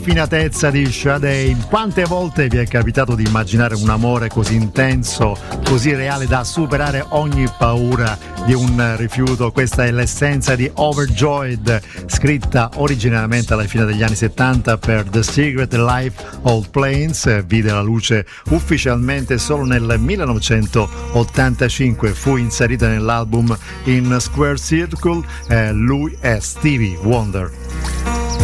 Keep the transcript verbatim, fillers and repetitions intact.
raffinatezza di Sade. Quante volte vi è capitato di immaginare un amore così intenso, così reale da superare ogni paura di un rifiuto? Questa è l'essenza di Overjoyed, scritta originariamente alla fine degli anni settanta per The Secret Life of Planes. Vide la luce ufficialmente solo nel millenovecentottantacinque, fu inserita nell'album In Square Circle. Eh, lui è Stevie Wonder.